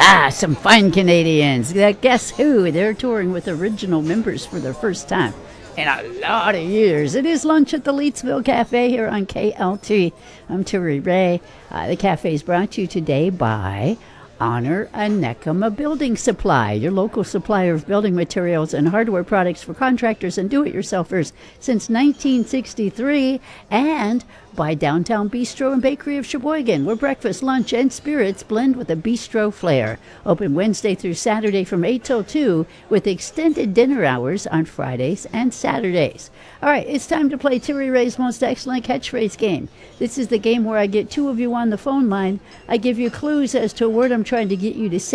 Some fine Canadians. Guess who? They're touring with original members for the first time in a lot of years. It is lunch at the Leetsville Cafe here on KLT. I'm Terry Ray. The cafe is brought to you today by Honor Anekama Building Supply, your local supplier of building materials and hardware products for contractors and do-it-yourselfers since 1963, and by Downtown Bistro and Bakery of Sheboygan, where breakfast, lunch, and spirits blend with a bistro flair. Open Wednesday through Saturday from 8 till 2 with extended dinner hours on Fridays and Saturdays. All right, it's time to play Terry Ray's Most Excellent Catchphrase game. This is the game where I get two of you on the phone line. I give you clues as to a word I'm trying to get you to say.